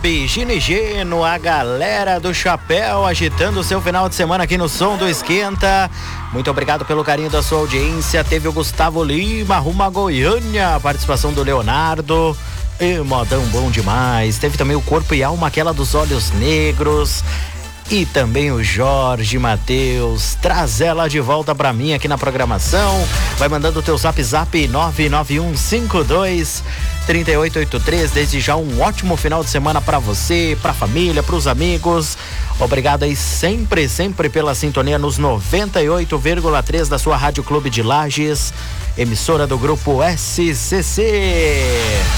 Clube Ginigeno, a galera do chapéu agitando o seu final de semana aqui no Som do Esquenta. Muito obrigado pelo carinho da sua audiência. Teve o Gustavo Lima, rumo a Goiânia, a participação do Leonardo. E modão bom demais. Teve também o Corpo e Alma, aquela dos olhos negros. E também o Jorge Matheus. Traz ela de volta pra mim aqui na programação. Vai mandando o teu zap 991523883. Desde já um ótimo final de semana pra você, pra família, pros amigos. Obrigado aí sempre pela sintonia nos 98,3 da sua Rádio Clube de Lages, emissora do grupo SCC.